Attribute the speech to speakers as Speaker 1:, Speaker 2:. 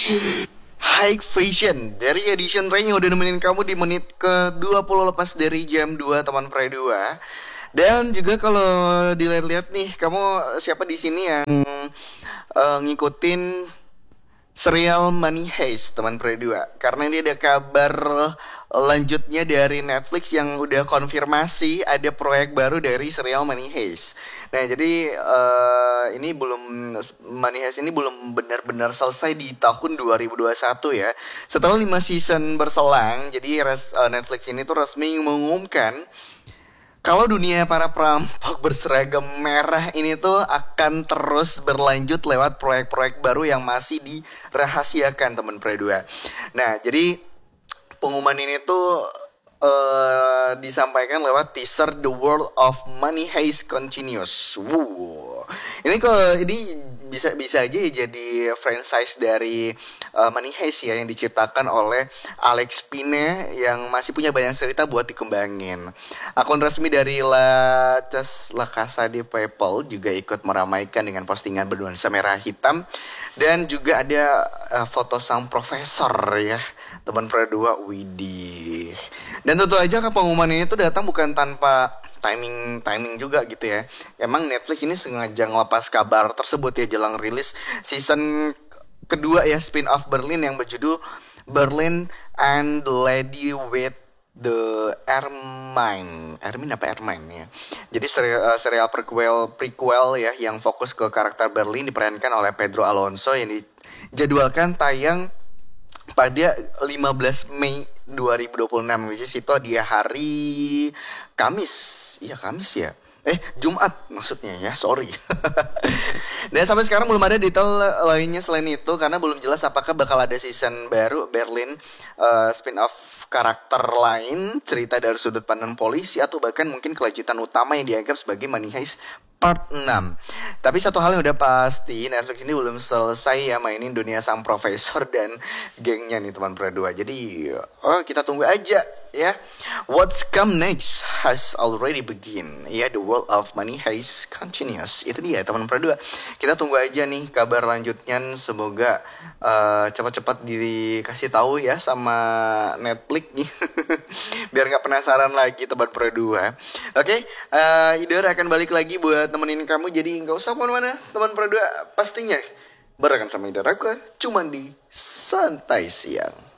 Speaker 1: High Fashion dari Edition Ray yang udah nemenin kamu di menit ke 20 lepas dari jam 2 teman Pre 2. Dan juga kalau dilihat-lihat nih, kamu siapa di sini yang ngikutin serial Money Heist teman Pre 2? Karena ini ada kabar lanjutnya dari Netflix yang udah konfirmasi ada proyek baru dari serial Money Heist. Nah, jadi ini belum Money Heist ini belum benar-benar selesai di tahun 2021 ya. Setelah 5 season berselang, jadi Netflix ini tuh resmi mengumumkan kalau dunia para perampok berseragam merah ini tuh akan terus berlanjut lewat proyek-proyek baru yang masih dirahasiakan teman Pre 2. Nah, jadi pengumuman ini tuh disampaikan lewat teaser The World of Money Heist Continues. Ini bisa aja jadi franchise dari Money Heist ya yang diciptakan oleh Alex Pine yang masih punya banyak cerita buat dikembangin. Akun resmi dari La Casa de Papel juga ikut meramaikan dengan postingan bernuansa merah hitam dan juga ada foto sang profesor ya teman Pre 2 Widih. Dan tentu aja pengumuman ini tuh datang bukan tanpa timing juga gitu ya. Emang Netflix ini sengaja ngelepas kabar tersebut ya jelang rilis season kedua ya spin-off Berlin yang berjudul Berlin and the Lady with the Ermine ya. Jadi serial prequel ya yang fokus ke karakter Berlin diperankan oleh Pedro Alonso yang dijadwalkan tayang pada 15 Mei 2026, which is itu dia hari Kamis. Iya Kamis ya. Jumat maksudnya ya, sorry. Dan sampai sekarang belum ada detail lainnya selain itu karena belum jelas apakah bakal ada season baru Berlin spin-off karakter lain, cerita dari sudut pandang polisi atau bahkan mungkin kelanjutan utama yang dianggap sebagai Money Heist Part 6. Tapi satu hal yang udah pasti, Netflix ini belum selesai ya mainin dunia sang profesor dan gengnya nih teman Pre 2. Jadi kita tunggu aja ya. What's come next has already begin. Ya, the world of Money Heist continues. Itu dia teman Pre 2. Kita tunggu aja nih kabar lanjutnya. Semoga cepat-cepat dikasih tahu ya sama Netflix nih. Biar gak penasaran lagi teman Pre 2. Oke, Idor akan balik lagi buat nemenin kamu. Jadi gak usah kemana-mana teman Pre 2. Pastinya barengan sama Idor aku cuman di Santai Siang.